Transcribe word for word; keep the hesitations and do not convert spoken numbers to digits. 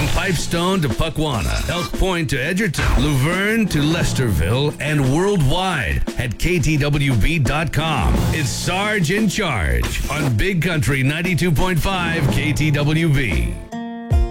Pipestone to Puckwana, Elk Point to Edgerton, Luverne to Lesterville, and worldwide at K T W B dot com. It's Sarge in Charge on Big Country ninety-two point five K T W B.